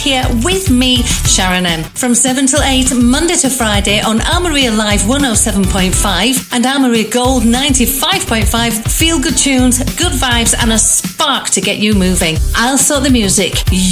here with me, Sharon M. From 7 till 8, Monday to Friday on Armoria Live 107.5 and Armoria Gold 95.5. Feel good tunes, good vibes and a spark to get you moving. I'll sort the music.